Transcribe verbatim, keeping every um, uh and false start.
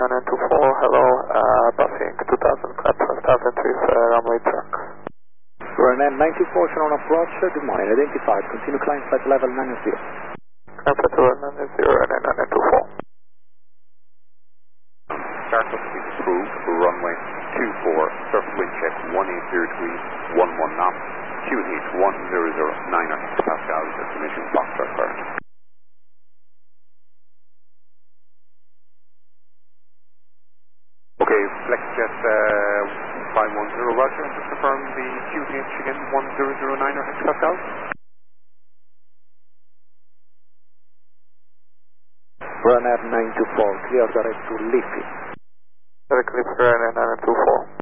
nine two four, hello, uh, buffing two thousand, clap five thousand three, uh, runway track. Ryanair nine two four, Shannon approach, good morning, identified, continue climb flight level nine zero. Climb flight level nine zero, Ryanair nine two four. Startup is approved for runway two four, surface wind check one eight zero degrees, one one knots, Q N H one zero zero nine or six Pascal, destination Foxtrot current. Okay, FlexJet uh, five one zero, roger, and just confirm the Q N H again, one zero zero nine or six Pascal. Ryanair nine two four, clear direct to Liffey. Directly for Ryanair nine two four.